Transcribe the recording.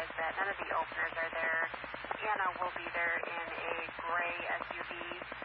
emphasize that none of the openers are there. Sienna will be there in a gray SUV.